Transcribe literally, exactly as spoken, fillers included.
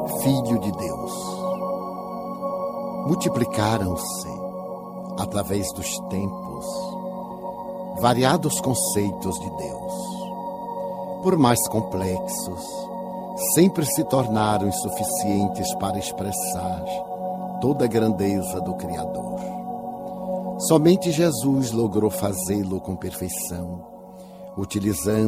Filho de Deus. Multiplicaram-se, através dos tempos, variados conceitos de Deus. Por mais complexos, sempre se tornaram insuficientes para expressar toda a grandeza do Criador. Somente Jesus logrou fazê-lo com perfeição, utilizando